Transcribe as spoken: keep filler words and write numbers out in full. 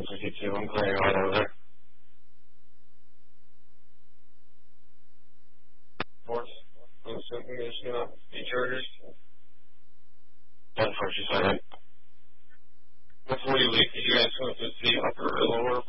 seven fifty-two. I'm clearing right over there. Fourth. I'm assuming you're just gonna be chargers. That's what you said. Before you leave, did you guys want to see upper or lower?